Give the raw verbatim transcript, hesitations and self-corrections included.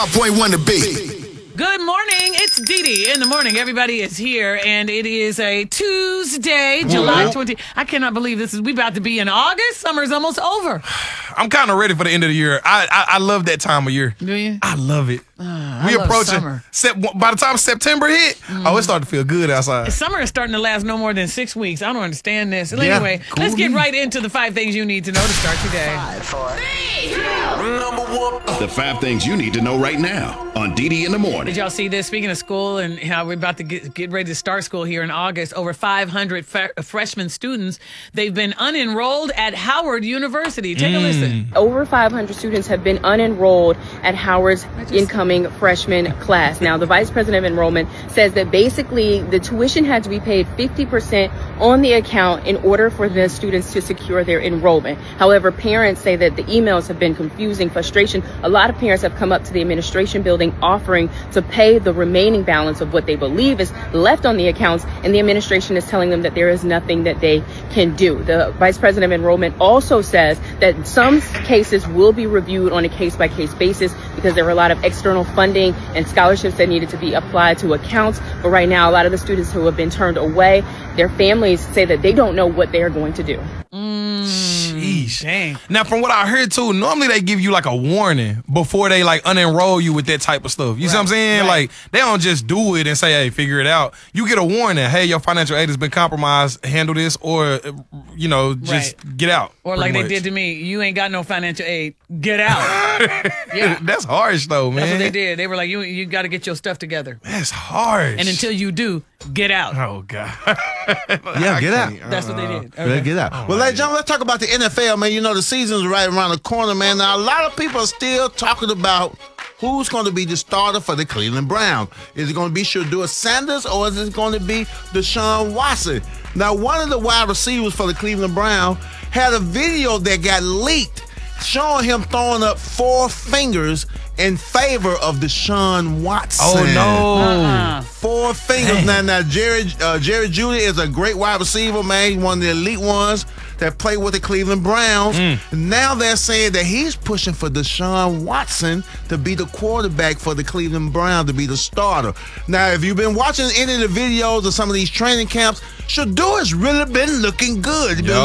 Point one to be. Good morning. It's Dee Dee in the morning. Everybody is here, and it is a Tuesday, July twentieth. I cannot believe this is. We about to be in August. Summer's almost over. I'm kind of ready for the end of the year. I, I I love that time of year. Do you? I love it. Uh, we I love approaching summer. sep- by the time September hit, mm. oh, it started to feel good outside. Summer is starting to last no more than six weeks. I don't understand this. Yeah, Anyway, cool let's get me. right into the five things you need to know to start today. Five, four, three, two, number one. The five things you need to know right now on Dee Dee in the morning. Did y'all see this? Speaking of school and how we're about to get, get ready to start school here in August, over five hundred f- freshman students, they've been unenrolled at Howard University. Take Mm. a listen. Over five hundred students have been unenrolled at Howard's just- incoming freshman class. Now, the Vice President of Enrollment says that basically the tuition had to be paid fifty percent on the account in order for the students to secure their enrollment. However, parents say that the emails have been confusing, frustration. A lot of parents have come up to the administration building offering to pay the remaining balance of what they believe is left on the accounts, and the administration is telling them that there is nothing that they can do. The Vice President of Enrollment also says that some cases will be reviewed on a case-by-case basis because there were a lot of external funding and scholarships that needed to be applied to accounts. But right now, a lot of the students who have been turned away, their families say that they don't know what they are going to do. Mm, Sheesh. dang. Now, from what I heard too, normally they give you like a warning before they like unenroll you with that type of stuff. You see what I'm saying? right. Like they don't just do it and say, "Hey, figure it out." You get a warning. Hey, your financial aid has been compromised. Handle this, or uh, you know, just Right. get out. Or like pretty they much. did to me, you ain't got no financial aid. Get out. Yeah. That's harsh though, man. That's what they did. They were like, you you got to get your stuff together. That's harsh. And until you do, get out. oh god, Yeah, get out. That's what they did. Yeah, get out. well, ladies and gentlemen, let's talk about the N F L, man. You know, the season's right around the corner, man. Now, a lot of people are still talking about who's going to be the starter for the Cleveland Browns. Is it going to be Shedeur Sanders or is it going to be Deshaun Watson? Now, one of the wide receivers for the Cleveland Browns had a video that got leaked showing him throwing up four fingers in favor of Deshaun Watson. oh no. Uh-uh. Four fingers. Now, now, Jerry, uh, Jerry Jeudy is a great wide receiver, man. He's one of the elite ones that play with the Cleveland Browns. Now they're saying that he's pushing for Deshaun Watson to be the quarterback for the Cleveland Browns, to be the starter. Now, if you've been watching any of the videos of some of these training camps, Shedeur has really been looking good. He's been Yup.